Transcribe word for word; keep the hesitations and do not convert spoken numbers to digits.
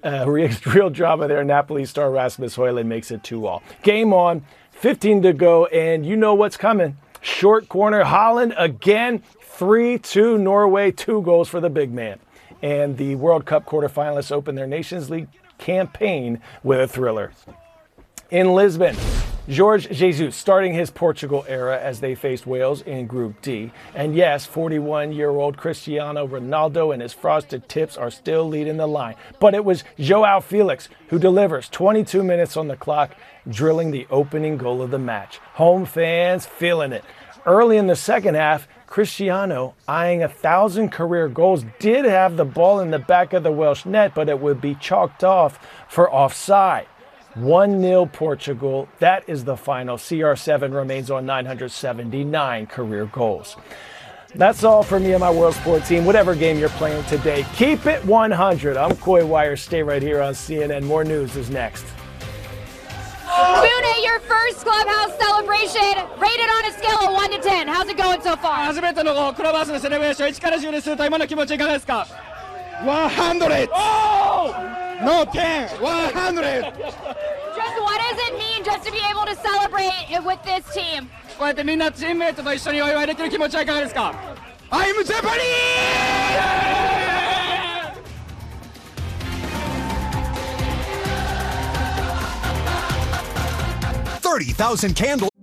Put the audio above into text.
Uh, real drama there. Napoli star Rasmus Højlund makes it two all. Game on, fifteen to go, and you know what's coming. Short corner, Haaland again, three two Norway, two goals for the big man. And the World Cup quarterfinalists open their Nations League campaign with a thriller. In Lisbon, Jorge Jesus starting his Portugal era as they faced Wales in Group D. And yes, forty-one-year-old Cristiano Ronaldo and his frosted tips are still leading the line. But it was Joao Felix who delivers twenty-two minutes on the clock, drilling the opening goal of the match. Home fans feeling it. Early in the second half, Cristiano, eyeing a thousand career goals, did have the ball in the back of the Welsh net, but it would be chalked off for offside. one nil Portugal. That is the final. C R seven remains on nine hundred seventy-nine career goals. That's all for me and my World Sport team. Whatever game you're playing today, keep it one hundred. I'm Coy Wire. Stay right here on C N N. More news is next. Bune, your first clubhouse celebration, rated on a scale of one to ten. How's it going so far? 初めてのクラブハウスのセレブレーション、いちからじゅうですると今の気持ちいかがですか？ one hundred! Oh! No ten! one hundred! Just what does it mean just to be able to celebrate with this team? こうやってみんなチームメイトと一緒にお祝いできる気持ちはいかがですか？ I'm Japanese! thirty thousand candles.